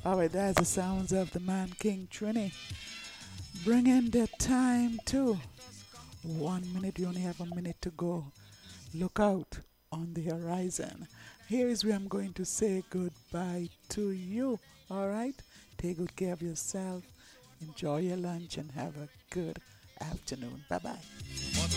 All right, that's the sounds of the man King Trini. Bringing the time to 1 minute. You only have a minute to go. Look out on the horizon. Here is where I'm going to say goodbye to you. All right? Take good care of yourself. Enjoy your lunch and have a good afternoon. Bye bye.